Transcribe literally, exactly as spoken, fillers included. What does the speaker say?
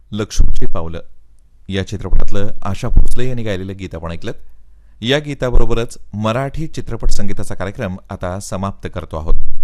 लक्ष्मीची पावलं या चित्रपटातलं आशा भोसले यांनी गायलेलं गीत आपण ऐकलं. या गीताबरोबरच मराठी चित्रपट संगीताचा कार्यक्रम आता समाप्त करतो आहोत.